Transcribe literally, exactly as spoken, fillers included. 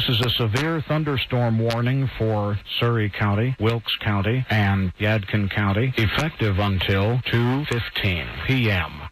This is a severe thunderstorm warning for Surrey County, Wilkes County, and Yadkin County, effective until two fifteen p m